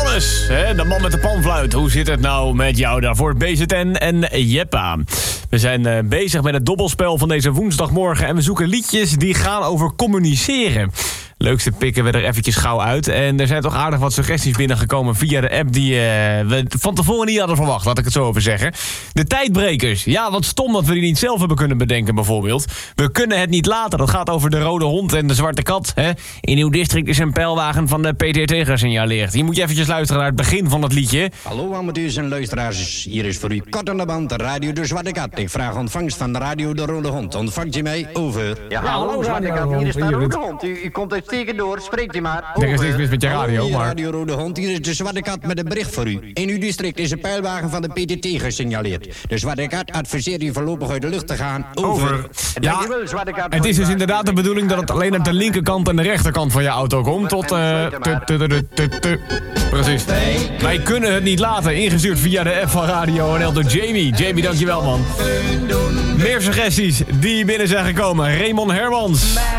Johannes, hè, de man met de panfluit. Hoe zit het nou met jou daarvoor? BZN en Jeppa. We zijn bezig met het dobbelspel van deze woensdagmorgen... en we zoeken liedjes die gaan over communiceren. Leukste pikken we er eventjes gauw uit. En er zijn toch aardig wat suggesties binnengekomen via de app... die we van tevoren niet hadden verwacht, laat ik het zo over zeggen. De tijdbrekers. Ja, wat stom dat we die niet zelf hebben kunnen bedenken bijvoorbeeld. We kunnen het niet laten. Dat gaat over de rode hond en de zwarte kat. Hè? In uw district is een pijlwagen van de PTT gesignaleerd. Hier moet je eventjes luisteren naar het begin van het liedje. Hallo amateurs en luisteraars. Hier is voor u kort aan de band Radio de Zwarte Kat. Ik vraag ontvangst van de Radio de Rode Hond. Ontvangt u mij? Over. Ja, hallo Zwarte Kat. Hier is de Rode Hond. U komt uitstekend door. Spreekt u maar. Er is niks mis met je radio, Hallo, maar... Radio Rode Hond. Hier is de Zwarte Kat met een bericht voor u. In uw district is een pijlwagen van de PTT gesignaleerd. De Zwarte Kat adviseert u voorlopig uit de lucht te gaan. Over. Ja, het is dus inderdaad de bedoeling dat het alleen aan de linkerkant en de rechterkant van je auto komt. Tot... Precies. Wij kunnen het niet laten. Ingestuurd via de app van Radio NL door Jamie. Jamie, dankjewel man. Meer suggesties die binnen zijn gekomen. Raymond Hermans.